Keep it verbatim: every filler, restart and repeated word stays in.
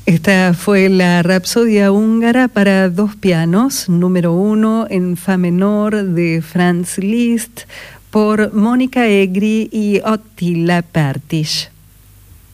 Esta fue la Rapsodia húngara para dos pianos, número uno en fa menor de Franz Liszt, por Mónica Egri y Attila Pertis.